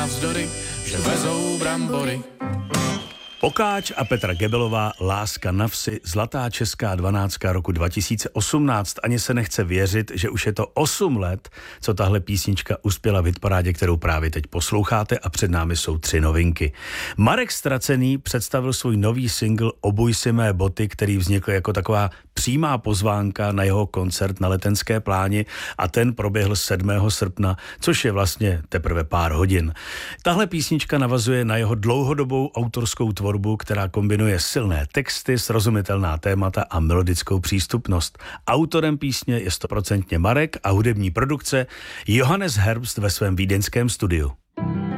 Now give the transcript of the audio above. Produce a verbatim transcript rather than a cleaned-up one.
navzdory, že vezou brambory. Pokáč a Petra Gebelová, Láska na vsi, zlatá česká dvanáctka roku dva tisíce osmnáct. Ani se nechce věřit, že už je to osm let, co tahle písnička uspěla v hitparádě, kterou právě teď posloucháte, a před námi jsou tři novinky. Marek Ztracený představil svůj nový single Obuj si mé boty, který vznikl jako taková přímá pozvánka na jeho koncert na Letenské pláni, a ten proběhl sedmého srpna, což je vlastně teprve pár hodin. Tahle písnička navazuje na jeho dlouhodobou autorskou tvorbu, která kombinuje silné texty, srozumitelná témata a melodickou přístupnost. Autorem písně je stoprocentně Marek a hudební produkce Johannes Herbst ve svém vídeňském studiu.